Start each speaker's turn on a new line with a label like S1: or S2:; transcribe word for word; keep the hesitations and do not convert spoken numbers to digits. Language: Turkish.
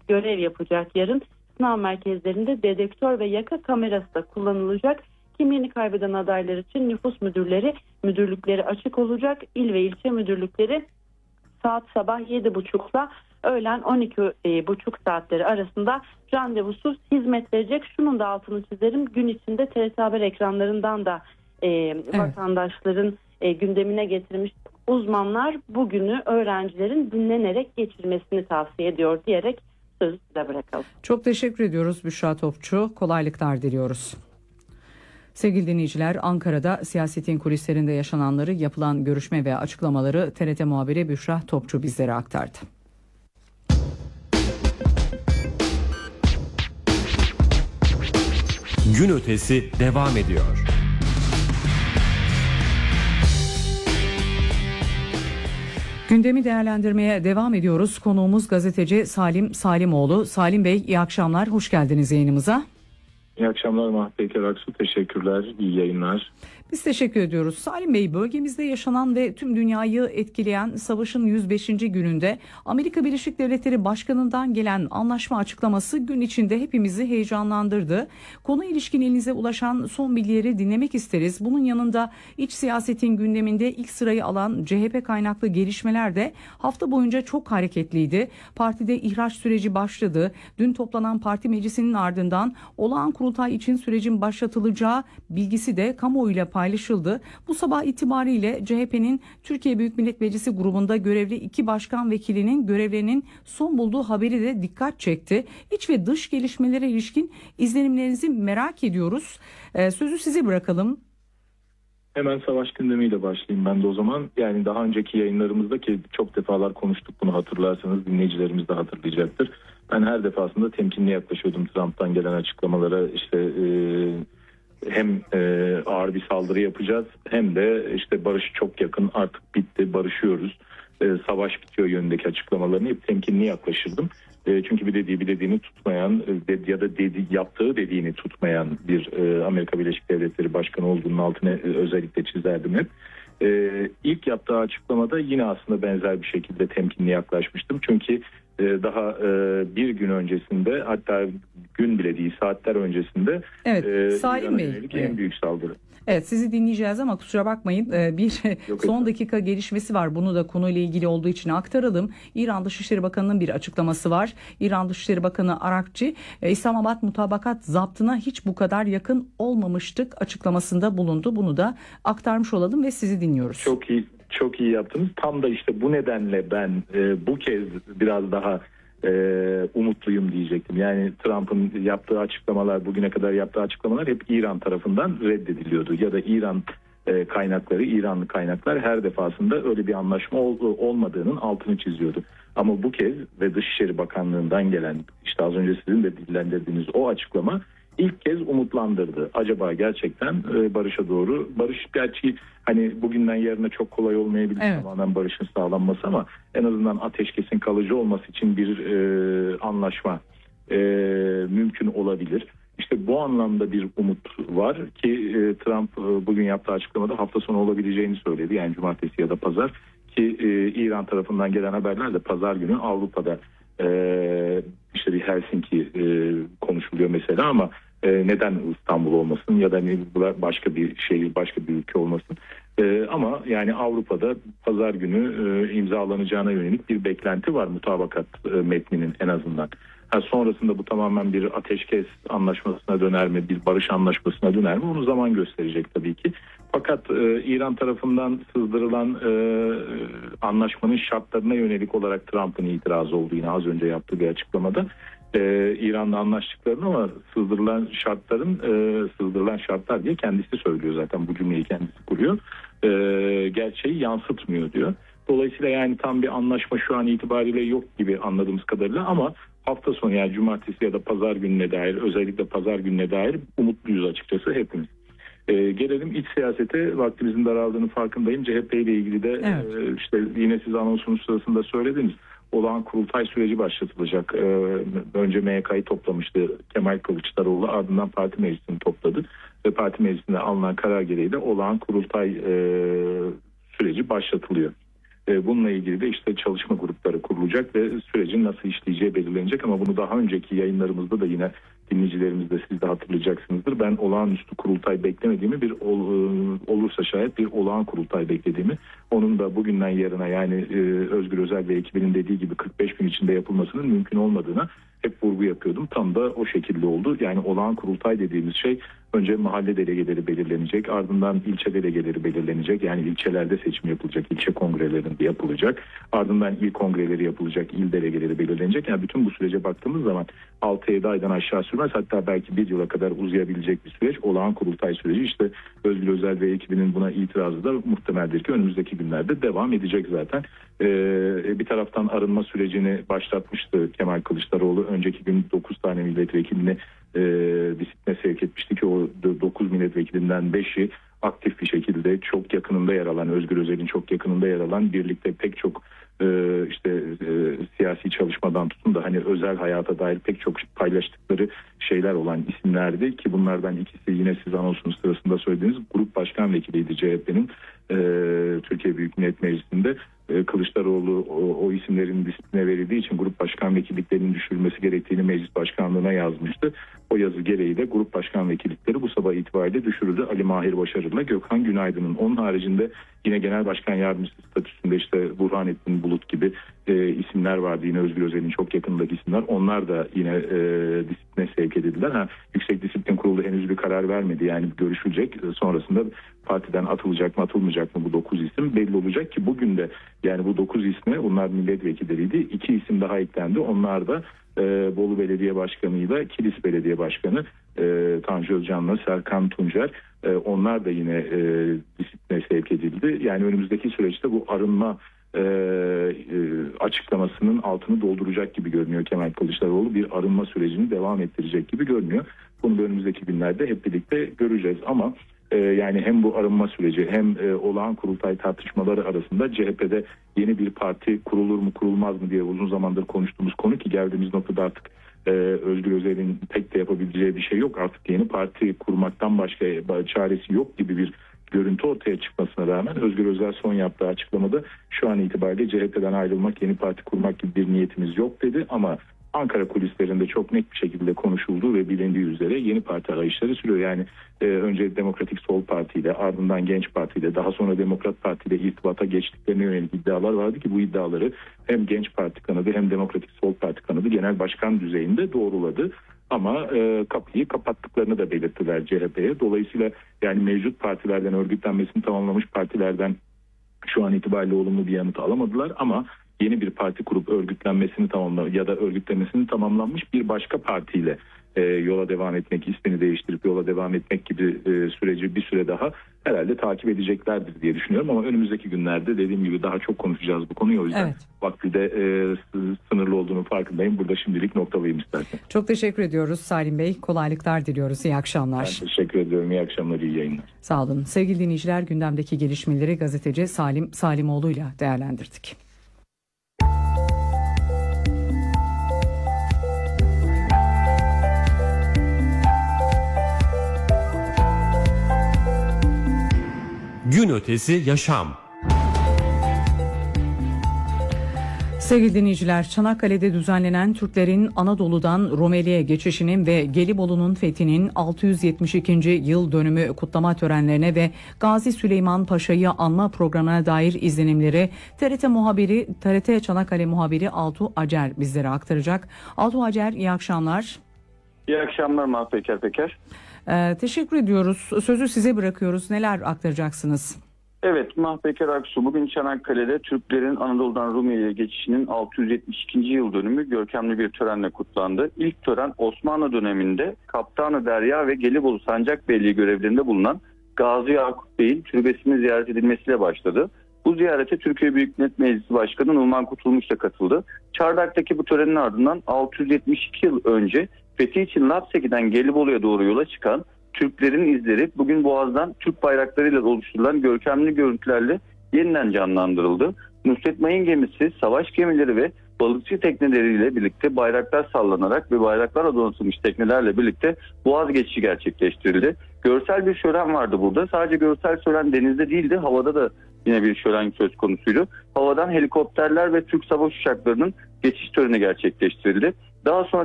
S1: görev yapacak yarın. Sınav merkezlerinde dedektör ve yaka kamerası da kullanılacak. Kimliğini kaybeden adaylar için nüfus müdürleri, müdürlükleri açık olacak. İl ve ilçe müdürlükleri saat sabah yedi buçukla öğlen on iki buçuk saatleri arasında randevusuz hizmet verecek. Şunun da altını çizerim. Gün içinde T R T Haber ekranlarından da e, evet. vatandaşların e, gündemine getirmiş uzmanlar bugünü öğrencilerin dinlenerek geçirmesini tavsiye ediyor diyerek sözü size bırakalım.
S2: Çok teşekkür ediyoruz Büşra Topçu. Kolaylıklar diliyoruz. Sevgili dinleyiciler, Ankara'da siyasetin kulislerinde yaşananları, yapılan görüşme ve açıklamaları T R T muhabiri Büşra Topçu bizlere aktardı.
S3: Gün ötesi devam ediyor.
S2: Gündemi değerlendirmeye devam ediyoruz. Konuğumuz gazeteci Salim Salimoğlu. Salim Bey, iyi akşamlar, hoş geldiniz yayınımıza.
S4: İyi akşamlar Mahmut Peker Aksu, teşekkürler, iyi yayınlar.
S2: Biz teşekkür ediyoruz. Salim Bey, bölgemizde yaşanan ve tüm dünyayı etkileyen savaşın yüz beşinci gününde Amerika Birleşik Devletleri Başkanı'ndan gelen anlaşma açıklaması gün içinde hepimizi heyecanlandırdı. Konuya ilişkin elinize ulaşan son bilgileri dinlemek isteriz. Bunun yanında iç siyasetin gündeminde ilk sırayı alan C H P kaynaklı gelişmeler de hafta boyunca çok hareketliydi. Partide ihraç süreci başladı. Dün toplanan parti meclisinin ardından olağan kurultay için sürecin başlatılacağı bilgisi de kamuoyuyla paylaşıldı. Bu sabah itibariyle C H P'nin Türkiye Büyük Millet Meclisi grubunda görevli iki başkan vekilinin görevlerinin son bulduğu haberi de dikkat çekti. İç ve dış gelişmelere ilişkin izlenimlerinizi merak ediyoruz. Ee, sözü size bırakalım.
S4: Hemen savaş gündemiyle başlayayım ben de o zaman. Yani daha önceki yayınlarımızda ki çok defalar konuştuk, bunu hatırlarsanız dinleyicilerimiz de hatırlayacaktır. Ben her defasında temkinli yaklaşıyordum Trump'tan gelen açıklamalara. İşte e, hem e, ağır bir saldırı yapacağız hem de işte barış çok yakın, artık bitti, barışıyoruz, e, savaş bitiyor yönündeki açıklamalarını hep temkinli yaklaşırdım. E, çünkü bir dediği bir dediğini tutmayan e, ya da dedi, yaptığı dediğini tutmayan bir e, Amerika Birleşik Devletleri Başkanı olduğunun altına e, özellikle çizerdim hep. E, ilk yaptığı açıklamada yine aslında benzer bir şekilde temkinli yaklaşmıştım. Çünkü e, daha e, bir gün öncesinde, hatta gün bile değil saatler öncesinde
S2: evet,
S4: e,
S2: Salim Bey,
S4: yönelik en büyük saldırı.
S2: Evet, sizi dinleyeceğiz ama kusura bakmayın, bir Yok son ettim. dakika gelişmesi var. Bunu da konuyla ilgili olduğu için aktaralım. İran Dışişleri Bakanı'nın bir açıklaması var. İran Dışişleri Bakanı Arakçi, İslamabad mutabakat zaptına hiç bu kadar yakın olmamıştık açıklamasında bulundu. Bunu da aktarmış olalım ve sizi dinliyoruz.
S4: Çok iyi, çok iyi yaptınız. Tam da işte bu nedenle ben e, bu kez biraz daha Ee, umutluyum diyecektim. Yani Trump'ın yaptığı açıklamalar, bugüne kadar yaptığı açıklamalar hep İran tarafından reddediliyordu. Ya da İran e, kaynakları, İranlı kaynaklar her defasında öyle bir anlaşma ol, olmadığının altını çiziyordu. Ama bu kez ve Dışişleri Bakanlığı'ndan gelen, işte az önce sizin de dillendirdiğiniz o açıklama ilk kez umutlandırdı. Acaba gerçekten e, barışa doğru, barış gerçi hani bugünden yarına çok kolay olmayabilir, evet, tamamen barışın sağlanması, ama en azından ateşkesin kalıcı olması için bir e, anlaşma e, mümkün olabilir. İşte bu anlamda bir umut var ki e, Trump e, bugün yaptığı açıklamada hafta sonu olabileceğini söyledi. Yani cumartesi ya da pazar, ki e, İran tarafından gelen haberler de pazar günü Avrupa'da e, işte bir Helsinki e, konuşuluyor mesela, ama e, neden İstanbul olmasın ya da başka bir şehir, başka bir ülke olmasın. E, ama yani Avrupa'da pazar günü e, imzalanacağına yönelik bir beklenti var mutabakat e, metninin en azından. Ha, sonrasında bu tamamen bir ateşkes anlaşmasına döner mi, bir barış anlaşmasına döner mi, onu zaman gösterecek tabii ki. Fakat e, İran tarafından sızdırılan e, anlaşmanın şartlarına yönelik olarak Trump'ın itirazı oldu yine az önce yaptığı bir açıklamada. E, İran'la anlaştıklarını, ama sızdırılan şartların e, sızdırılan şartlar diye kendisi söylüyor zaten, bu cümleyi kendisi kuruyor. E, gerçeği yansıtmıyor diyor. Dolayısıyla yani tam bir anlaşma şu an itibariyle yok gibi anladığımız kadarıyla, ama hafta sonu yani cumartesi ya da pazar gününe dair, özellikle pazar gününe dair umutluyuz açıkçası hepimiz. Ee, gelelim iç siyasete, vaktimizin daraldığını farkındayım. C H P ile ilgili de evet. e, işte yine siz anonsunuz sırasında söylediniz. Olağan kurultay süreci başlatılacak. Ee, önce M Y K'yı toplamıştı Kemal Kılıçdaroğlu, ardından parti meclisini topladı. Ve parti meclisinde alınan karar gereği de olağan kurultay e, süreci başlatılıyor. E, bununla ilgili de işte çalışma grupları kurulacak ve sürecin nasıl işleyeceği belirlenecek. Ama bunu daha önceki yayınlarımızda da yine dinleyicilerimiz de siz de hatırlayacaksınızdır. Ben olağanüstü kurultay beklemediğimi, bir ol, olursa şayet bir olağan kurultay beklediğimi, onun da bugünden yarına yani e, Özgür Özel ve ekibinin dediği gibi kırk beş gün içinde yapılmasının mümkün olmadığına hep vurgu yapıyordum. Tam da o şekilde oldu. Yani olağan kurultay dediğimiz şey önce mahalle delegeleri belirlenecek, ardından ilçe delegeleri belirlenecek. Yani ilçelerde seçim yapılacak, ilçe kongrelerinde yapılacak. Ardından il kongreleri yapılacak, il delegeleri belirlenecek. Yani bütün bu sürece baktığımız zaman altı yedi aydan aşağı sürmez. Hatta belki bir yıla kadar uzayabilecek bir süreç. Olağan kurultay süreci, işte Özgür Özel ve ekibinin buna itirazı da muhtemeldir ki önümüzdeki günlerde devam edecek zaten. Ee, bir taraftan arınma sürecini başlatmıştı Kemal Kılıçdaroğlu. Önceki gün dokuz tane milletvekilini e, disipline sevk etmişti ki o dokuz milletvekilinden beşi aktif bir şekilde çok yakınında yer alan, Özgür Özel'in çok yakınında yer alan, birlikte pek çok e, işte e, siyasi çalışmadan tutun da hani özel hayata dair pek çok paylaştıkları şeyler olan isimlerdi ki bunlardan ikisi yine siz anonsun sırasında söylediğiniz grup başkan vekiliydi C H P'nin e, Türkiye Büyük Millet Meclisi'nde. Kılıçdaroğlu o, o isimlerin disipline verildiği için grup başkan vekilliklerinin düşürülmesi gerektiğini meclis başkanlığına yazmıştı. O yazı gereği de grup başkan vekillikleri bu sabah itibariyle düşürüldü. Ali Mahir Başarır'la Gökhan Günaydın'ın. Onun haricinde yine genel başkan yardımcısı statüsünde işte Burhanettin Bulut gibi e, isimler vardı. Yine Özgür Özel'in çok yakınındaki isimler. Onlar da yine e, disipline sevk edildiler. Ha, Yüksek Disiplin Kurulu henüz bir karar vermedi. Yani görüşülecek. Sonrasında partiden atılacak mı atılmayacak mı bu dokuz isim belli olacak ki bugün de yani bu dokuz isme, bunlar milletvekilleriydi. İki isim daha eklendi. Onlar da e, Bolu Belediye Başkanı'yla Kilis Belediye Başkanı e, Tanju Özcan'la Serkan Tuncer. E, onlar da yine e, disipline sevk edildi. Yani önümüzdeki süreçte bu arınma e, e, açıklamasının altını dolduracak gibi görünüyor Kemal Kılıçdaroğlu. Bir arınma sürecini devam ettirecek gibi görünüyor. Bunu da önümüzdeki günlerde hep birlikte göreceğiz ama Ee, yani hem bu arınma süreci hem e, olağan kurultay tartışmaları arasında C H P'de yeni bir parti kurulur mu kurulmaz mı diye uzun zamandır konuştuğumuz konu ki geldiğimiz noktada artık e, Özgür Özel'in pek de yapabileceği bir şey yok. Artık yeni parti kurmaktan başka çaresi yok gibi bir görüntü ortaya çıkmasına rağmen Özgür Özel son yaptığı açıklamada şu an itibariyle C H P'den ayrılmak, yeni parti kurmak gibi bir niyetimiz yok dedi ama Ankara kulislerinde çok net bir şekilde konuşulduğu ve bilindiği üzere yeni parti arayışları sürüyor. Yani e, önce Demokratik Sol Parti ile, ardından Genç Parti ile, daha sonra Demokrat Parti ile irtibata geçtiklerine yönelik iddialar vardı ki bu iddiaları hem Genç Parti kanadı hem Demokratik Sol Parti kanadı genel başkan düzeyinde doğruladı. Ama e, kapıyı kapattıklarını da belirttiler C H P'ye. Dolayısıyla yani mevcut partilerden, örgütlenmesini tamamlamış partilerden şu an itibariyle olumlu bir yanıt alamadılar ama yeni bir parti kurup örgütlenmesini tamamla ya da örgütlenmesini tamamlanmış bir başka partiyle e, yola devam etmek, ismini değiştirip yola devam etmek gibi e, süreci bir süre daha herhalde takip edeceklerdir diye düşünüyorum ama önümüzdeki günlerde dediğim gibi daha çok konuşacağız bu konuyu. O yüzden
S2: evet. Vakti
S4: de e, sınırlı olduğunu farkındayım. Burada şimdilik noktalayayım istersen.
S2: Çok teşekkür ediyoruz Salim Bey. Kolaylıklar diliyoruz. İyi akşamlar.
S4: Ben teşekkür ediyorum. İyi akşamlar, iyi yayınlar.
S2: Sağ olun. Sevgili dinleyiciler, gündemdeki gelişmeleri gazeteci Salim Salimoğlu'yla değerlendirdik.
S3: Gün ötesi yaşam.
S2: Sevgili dinleyiciler, Çanakkale'de düzenlenen Türklerin Anadolu'dan Rumeli'ye geçişinin ve Gelibolu'nun fethinin altı yüz yetmiş ikinci yıl dönümü kutlama törenlerine ve Gazi Süleyman Paşa'yı anma programına dair izlenimleri T R T muhabiri, T R T Çanakkale muhabiri Altuğ Acar bizlere aktaracak. Altuğ Acar, iyi akşamlar.
S5: İyi akşamlar Mahmut Peker Peker.
S2: Ee, teşekkür ediyoruz. Sözü size bırakıyoruz. Neler aktaracaksınız?
S5: Evet, Mahmut Peker Aksu, bugün Çanakkale'de Türklerin Anadolu'dan Rumeli'ye geçişinin altı yüz yetmiş ikinci yıl dönümü görkemli bir törenle kutlandı. İlk tören Osmanlı döneminde Kaptanı Derya ve Gelibolu Sancakbeyliği görevlerinde bulunan Gazi Yakup Bey'in türbesini ziyaret edilmesiyle başladı. Bu ziyarete Türkiye Büyük Millet Meclisi Başkanı Numan Kurtulmuş da katıldı. Çardak'taki bu törenin ardından altı yüz yetmiş iki yıl önce fethi için Lapseki'den Gelibolu'ya doğru yola çıkan Türklerin izleri bugün Boğaz'dan Türk bayraklarıyla oluşturulan görkemli görüntülerle yeniden canlandırıldı. Nusret Mayın gemisi, savaş gemileri ve balıkçı tekneleriyle birlikte bayraklar sallanarak ve bayraklarla donatılmış teknelerle birlikte Boğaz geçişi gerçekleştirildi. Görsel bir şölen vardı burada. Sadece görsel şölen denizde değildi, havada da yine bir şölen söz konusuydu. Havadan helikopterler ve Türk savaş uçaklarının geçiş töreni gerçekleştirildi. Daha sonra